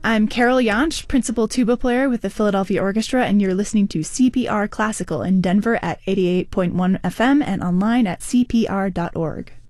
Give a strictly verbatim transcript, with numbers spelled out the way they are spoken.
I'm Carol Jansch, principal tuba player with the Philadelphia Orchestra, and you're listening to C P R Classical in Denver at eighty-eight point one F M and online at c p r dot org.